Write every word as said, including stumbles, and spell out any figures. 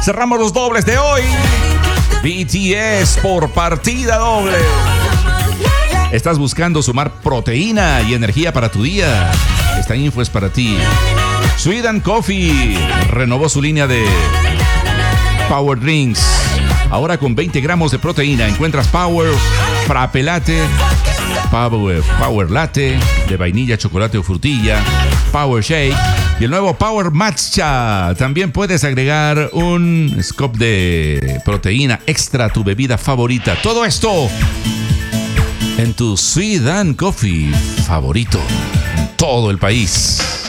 Cerramos los dobles de hoy. B T S por partida doble. ¿Estás buscando sumar proteína y energía para tu día? Esta info es para ti. Sweet and Coffee renovó su línea de Power Drinks. Ahora con veinte gramos de proteína encuentras Power Frappe Latte, Power, Power Latte de vainilla, chocolate o frutilla, Power Shake y el nuevo Power Matcha. También puedes agregar un scoop de proteína extra a tu bebida favorita. Todo esto en tu Sweet and Coffee favorito en todo el país.